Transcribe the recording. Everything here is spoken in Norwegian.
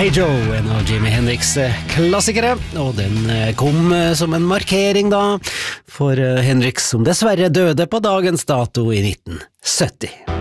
Hey Joe, en av Jimi Hendrix' klassikere, og den kom som en markering da, for Hendrix som dessverre døde på dagens dato i 1970.